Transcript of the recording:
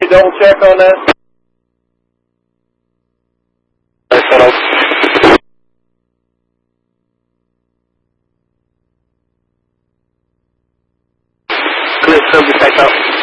double check on that? Clear, subject back up.